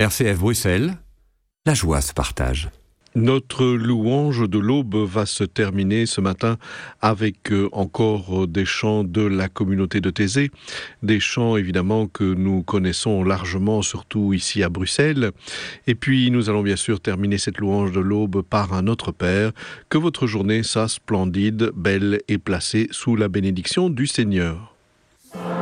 RCF Bruxelles, la joie se partage. Notre louange de l'aube va se terminer ce matin avec encore des chants de la communauté de Thésée, des chants évidemment que nous connaissons largement, surtout ici à Bruxelles. Et puis nous allons bien sûr terminer cette louange de l'aube par un Notre Père. Que votre journée soit splendide, belle et placée sous la bénédiction du Seigneur.